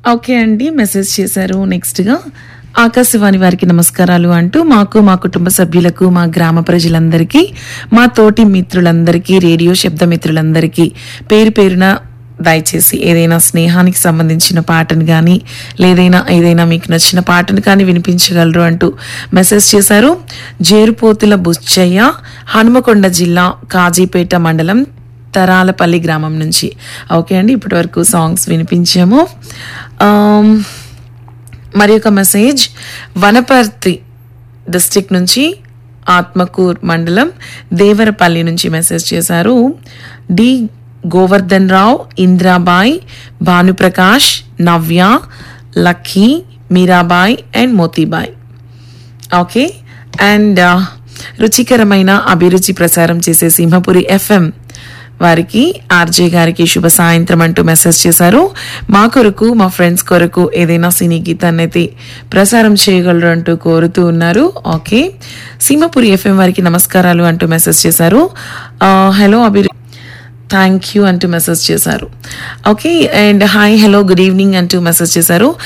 Okay అండి. Message చేశారు. నెక్స్ట్‌గా ఆకాశవాణి వారికి నమస్కారాలు అంటూ మాకు, మా కుటుంబ సభ్యులకు, మా గ్రామ ప్రజలందరికీ, మా తోటి మిత్రులందరికీ, రేడియో శబ్ద మిత్రులందరికీ పేరు పేరున దయచేసి ఏదైనా స్నేహానికి సంబంధించిన పాటను గానీ, ఏదైనా మీకు నచ్చిన పాటను కానీ వినిపించగలరు అంటూ మెసేజ్ చేశారు. జేరుపోతుల బుచ్చయ్య, హనుమకొండ జిల్లా కాజీపేట మండలం తరాలపల్లి గ్రామం నుంచి. ఓకే అండి. ఇప్పటి వరకు సాంగ్స్ వినిపించాము. మరి ఒక మెసేజ్ వనపర్తి డిస్ట్రిక్ట్ నుంచి ఆత్మకూర్ మండలం దేవరపల్లి నుంచి మెసేజ్ చేశారు. D Govardhan Rao, Indrabai, Bhanuprakash, Navya, lucky, Mirabai and Motibai. Okay. And రుచికరమైన అభిరుచి ప్రసారం చేసే సింహపురి ఎఫ్ఎం వారికి, ఆర్జే గారికి శుభ సాయంత్రం అంటూ మెసేజ్ చేశారు. మా కొరకు, మా ఫ్రెండ్స్ కొరకు ఏదైనా సినీ గీతాన్ని అయితే ప్రసారం చేయగలరు అంటూ కోరుతూ ఉన్నారు. ఓకే. సింహపురి ఎఫ్ఎం వారికి నమస్కారాలు అంటూ మెసేజ్ చేశారు. హలో థ్యాంక్ యూ అంటూ మెసేజ్ చేశారు. Okay. And hi, hello, good evening అంటూ మెసేజ్ చేశారు.